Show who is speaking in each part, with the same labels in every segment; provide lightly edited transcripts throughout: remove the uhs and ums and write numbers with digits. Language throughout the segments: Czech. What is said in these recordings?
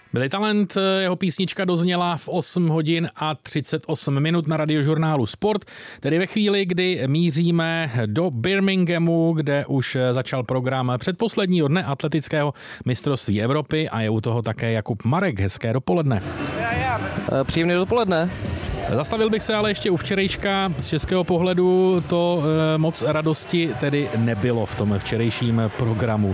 Speaker 1: Billy Talent, jeho písnička dozněla v 8 hodin a 38 minut na Radiožurnálu Sport, tedy ve chvíli, kdy míříme do Birminghamu, kde už začal program předposledního dne atletického mistrovství Evropy a je u toho také Jakub Marek. Hezké dopoledne.
Speaker 2: Příjemné dopoledne.
Speaker 1: Zastavil bych se ale ještě u včerejška. Z českého pohledu to moc radosti tedy nebylo v tom včerejším programu.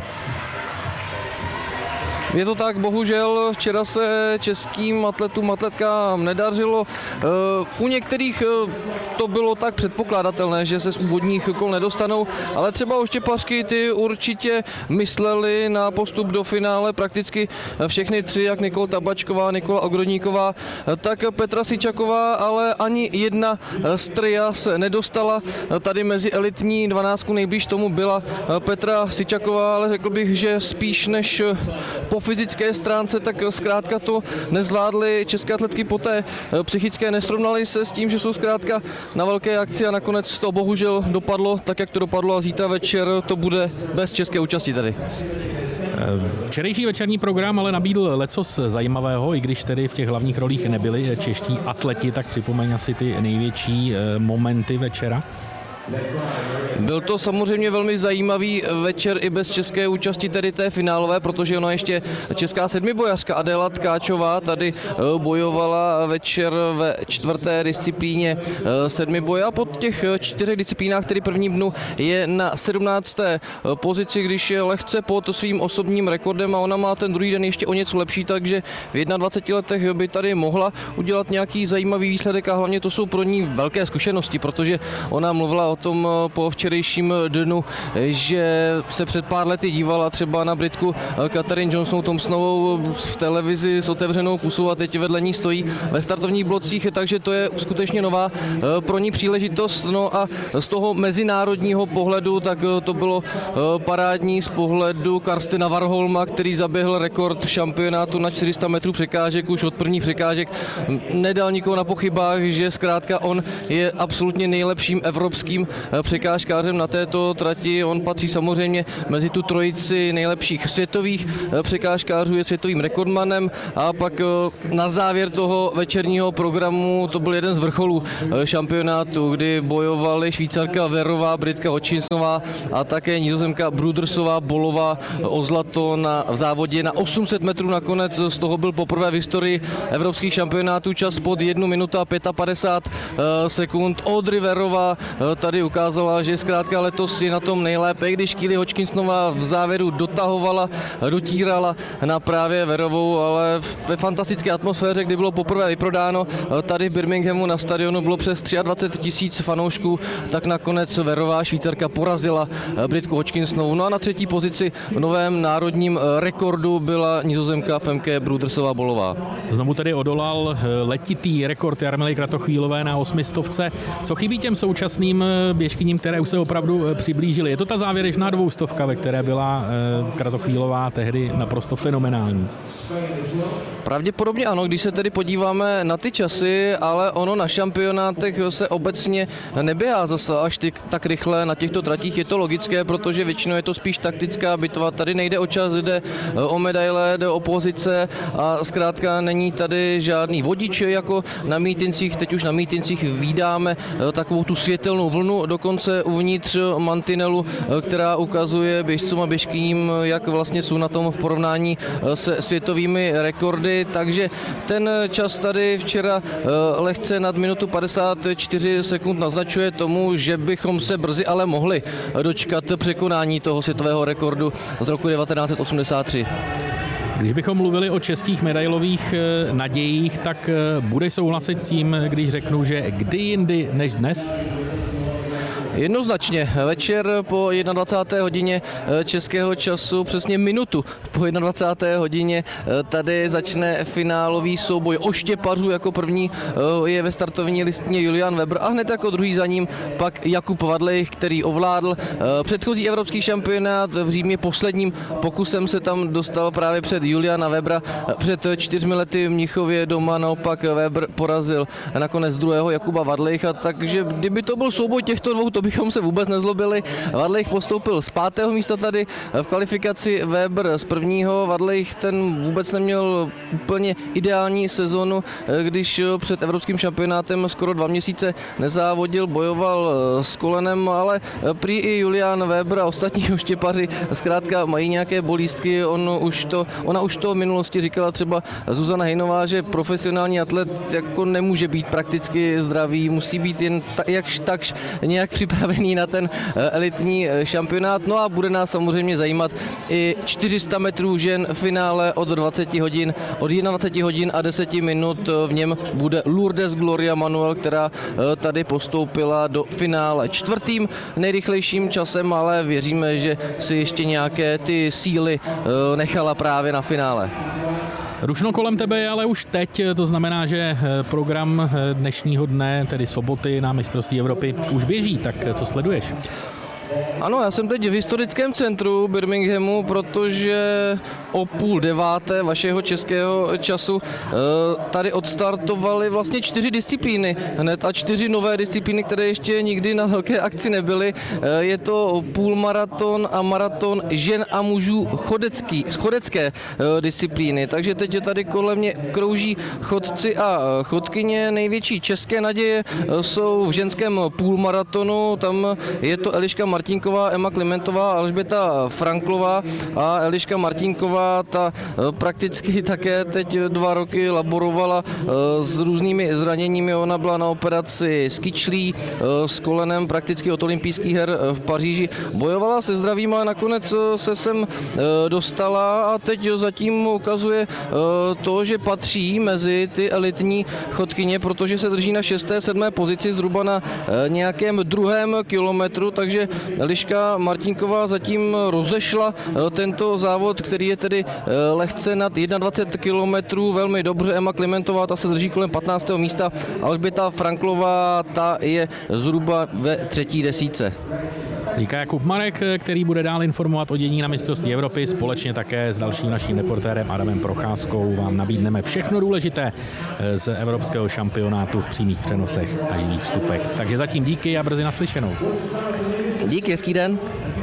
Speaker 2: Je to tak, bohužel včera se českým atletkám nedařilo. U některých to bylo tak předpokládatelné, že se z úvodních kol nedostanou, ale třeba oštěpařky ty určitě mysleli na postup do finále prakticky všechny tři, jak Nikola Tabačková, Nikola Ogrodníková, tak Petra Sičaková, ale ani jedna z tria se nedostala. Tady mezi elitní 12 nejblíž tomu byla Petra Sičaková, ale řekl bych, že spíš než po fyzické stránce, tak zkrátka to nezvládly české atletky po té psychické, nesrovnaly se s tím, že jsou zkrátka na velké akci a nakonec to bohužel dopadlo tak, jak to dopadlo a zítra večer to bude bez české účasti tady.
Speaker 1: Včerejší večerní program ale nabídl lecos zajímavého, i když tedy v těch hlavních rolích nebyli čeští atleti, tak připomeň asi ty největší momenty večera.
Speaker 2: Byl to samozřejmě velmi zajímavý večer i bez české účasti, tedy té finálové, protože ona ještě česká sedmibojařka Adéla Tkáčová tady bojovala večer ve čtvrté disciplíně sedmiboje a po těch 4 disciplínách, tedy prvním dnu, je na 17. pozici, když je lehce pod svým osobním rekordem a ona má ten druhý den ještě o něco lepší, takže v 21 letech by tady mohla udělat nějaký zajímavý výsledek a hlavně to jsou pro ní velké zkušenosti, protože ona mluvila o tom po včerejším dnu, že se před pár lety dívala třeba na Britku Katharine Johnsonovou Thompsonovou v televizi s otevřenou pusou a teď vedle ní stojí ve startovních blocích, takže to je skutečně nová pro ní příležitost. No a z toho mezinárodního pohledu, tak to bylo parádní z pohledu Karstena Warholma, který zaběhl rekord šampionátu na 400 metrů překážek už od prvních překážek. Nedal nikoho na pochybách, že zkrátka on je absolutně nejlepším evropským překážkářem na této trati. On patří samozřejmě mezi tu trojici nejlepších světových překážkářů, je světovým rekordmanem a pak na závěr toho večerního programu to byl jeden z vrcholů šampionátu, kdy bojovali Švýcarka Verová, Britka Hodgkinsová a také Nizozemka Brudersová Bolová o zlato v závodě na 800 metrů. Nakonec z toho byl poprvé v historii evropských šampionátů čas pod 1 minutu a 55 sekund. Audrey Verová tady ukázala, že zkrátka letos je na tom nejlépe, když Kili Hodgkinsonová v závěru dotahovala, dotírala na právě Verovou, ale ve fantastické atmosféře, kdy bylo poprvé vyprodáno tady v Birminghamu na stadionu bylo přes 23 000 fanoušků, tak nakonec Verová Švýcarka porazila Britku Hodgkinsonovou. No a na třetí pozici v novém národním rekordu byla Nizozemka Femke Brudersová Bolová.
Speaker 1: Znovu tedy odolal letitý rekord Jarmily Kratochvílové na 800. Co chybí těm současným běžkyním, které už se opravdu přiblížily? Je to ta závěrečná 200, ve které byla Kratochvílová tehdy naprosto fenomenální?
Speaker 2: Pravděpodobně ano, když se tedy podíváme na ty časy, ale ono na šampionátech se obecně neběhá zase až tak rychle na těchto tratích. Je to logické, protože většinou je to spíš taktická bitva. Tady nejde o čas, jde o medaile, jde o pozice a zkrátka není tady žádný vodič jako na mítincích. Teď už na mítincích vídáme takovou tu světelnou vlnu, dokonce uvnitř mantinelu, která ukazuje běžcům a běžkyním, jak vlastně jsou na tom v porovnání se světovými rekordy. Takže ten čas tady včera lehce nad minutu 54 sekund naznačuje tomu, že bychom se brzy ale mohli dočkat překonání toho světového rekordu z roku 1983.
Speaker 1: Když bychom mluvili o českých medailových nadějích, tak bude souhlasit s tím, když řeknu, že kdy jindy než dnes?
Speaker 2: Jednoznačně večer po 21. hodině českého času, přesně minutu po 21. hodině, tady začne finálový souboj oštěpařů. Jako první je ve startovní listině Julian Weber a hned jako druhý za ním pak Jakub Vadlejch, který ovládl předchozí evropský šampionát v Římě. Posledním pokusem se tam dostal právě před Juliana Webera. Před 4 lety v Mnichově doma naopak Weber porazil nakonec druhého Jakuba Vadlejcha, takže kdyby to byl souboj těchto dvou, to abychom se vůbec nezlobili. Vadlejch postoupil z 5. místa tady v kvalifikaci, Weber z 1. Vadlejch ten vůbec neměl úplně ideální sezonu, když před evropským šampionátem skoro 2 měsíce nezávodil, bojoval s kolenem, ale prý i Julian Weber a ostatní oštěpaři zkrátka mají nějaké bolístky. Ona už to v minulosti říkala třeba Zuzana Hejnová, že profesionální atlet jako nemůže být prakticky zdravý, musí být jen tak nějak připravený na ten elitní šampionát. No a bude nás samozřejmě zajímat i 400 metrů žen finále od 21 hodin a 10 minut. V něm bude Lourdes Gloria Manuel, která tady postoupila do finále 4. nejrychlejším časem, ale věříme, že si ještě nějaké ty síly nechala právě na finále.
Speaker 1: Rušno kolem tebe je ale už teď, to znamená, že program dnešního dne, tedy soboty na mistrovství Evropy, už běží, tak co sleduješ?
Speaker 2: Ano, já jsem teď v historickém centru Birminghamu, protože o 8:30 vašeho českého času tady odstartovaly vlastně 4 disciplíny hned a 4 nové disciplíny, které ještě nikdy na velké akci nebyly. Je to půlmaraton a maraton žen a mužů chodecké disciplíny. Takže teď je tady kolem mě krouží chodci a chodkyně. Největší české naděje jsou v ženském půlmaratonu. Tam je to Eliška Martinková, Emma Klimentová, Alžběta Franklová a Eliška Martinková, ta prakticky také teď 2 roky laborovala s různými zraněními. Ona byla na operaci s kyčlí, s kolenem prakticky od olympijských her v Paříži. Bojovala se zdravím, ale nakonec se sem dostala a teď zatím ukazuje to, že patří mezi ty elitní chodkyně, protože se drží na 6., 7. pozici zhruba na nějakém 2. kilometru, takže Eliška Martinková zatím rozešla tento závod, který je tedy lehce nad 21 kilometrů, velmi dobře. Emma Klimentová, ta se drží kolem 15. místa, Alžběta Franklová, ta je zhruba ve 3. desítce.
Speaker 1: Říká Jakub Marek, který bude dál informovat o dění na mistrovství Evropy. Společně také s dalším naším reportérem Adamem Procházkou vám nabídneme všechno důležité z evropského šampionátu v přímých přenosech a živých vstupech. Takže zatím díky a brzy naslyšenou.
Speaker 2: Díky, hezký den.